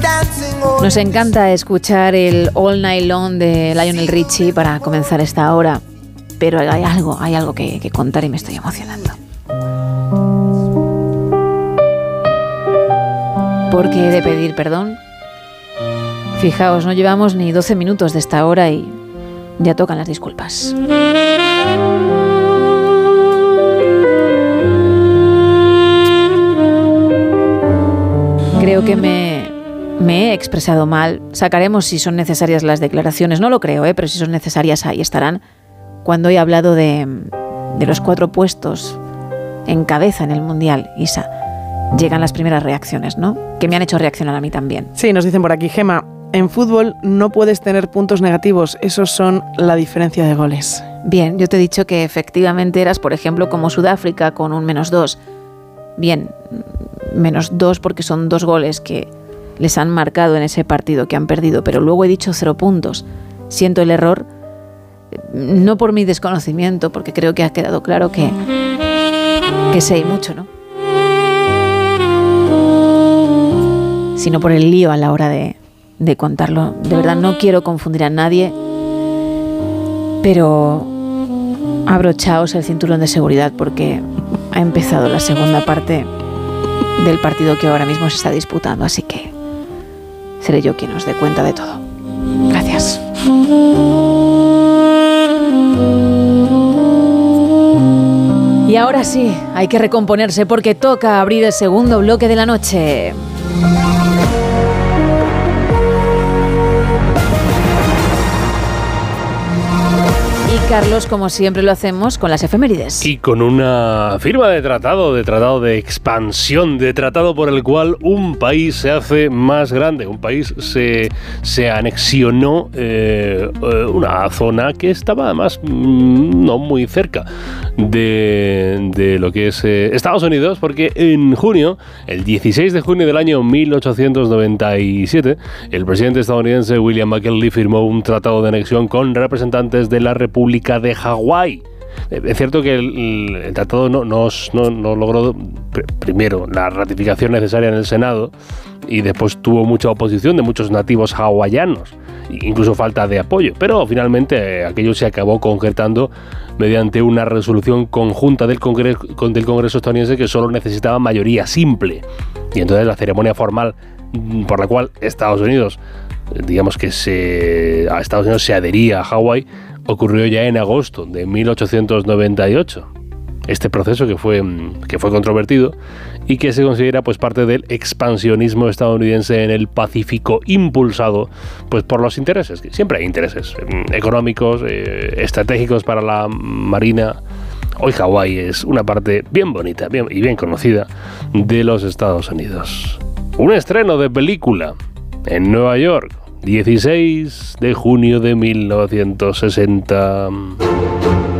Nos encanta escuchar el All Night Long de Lionel Richie para comenzar esta hora, pero hay algo que contar y me estoy emocionando. Porque he de pedir perdón. Fijaos, no llevamos ni 12 minutos de esta hora y ya tocan las disculpas. Creo que me he expresado mal. Sacaremos si son necesarias las declaraciones. No lo creo, pero si son necesarias ahí estarán. Cuando he hablado de los 4 puestos en cabeza en el Mundial, Isa, llegan las primeras reacciones, ¿no? Que me han hecho reaccionar a mí también. Sí, nos dicen por aquí, Gema, en fútbol no puedes tener puntos negativos. Esos son la diferencia de goles. Bien, yo te he dicho que efectivamente eras, por ejemplo, como Sudáfrica con un -2. Bien, -2 porque son 2 goles que les han marcado en ese partido que han perdido, pero luego he dicho 0 puntos. Siento el error, no por mi desconocimiento, porque creo que ha quedado claro que sé y mucho, ¿no? Sino por el lío a la hora de contarlo. De verdad, no quiero confundir a nadie, pero abrochaos el cinturón de seguridad porque ha empezado la segunda parte del partido que ahora mismo se está disputando, así que seré yo quien os dé cuenta de todo. Gracias. Y ahora sí, hay que recomponerse porque toca abrir el segundo bloque de la noche. Carlos, como siempre lo hacemos, con las efemérides. Y con una firma de tratado de expansión, de tratado por el cual un país se hace más grande, un país se anexionó una zona que estaba además no muy cerca de lo que es Estados Unidos, porque en junio, el 16 de junio del año 1897, el presidente estadounidense William McKinley firmó un tratado de anexión con representantes de la República de Hawái. Es cierto que el tratado no logró primero la ratificación necesaria en el Senado y después tuvo mucha oposición de muchos nativos hawaianos, incluso falta de apoyo, pero finalmente aquello se acabó concretando mediante una resolución conjunta del Congreso estadounidense que solo necesitaba mayoría simple. Y entonces la ceremonia formal por la cual Estados Unidos, digamos que Estados Unidos se adhería a Hawái, ocurrió ya en agosto de 1898. Este proceso que fue controvertido y que se considera pues parte del expansionismo estadounidense en el Pacífico, impulsado pues por los intereses, que siempre hay intereses económicos, estratégicos para la marina. Hoy Hawái es una parte bien bonita y bien conocida de los Estados Unidos. Un estreno de película en Nueva York, 16 de junio de 1960.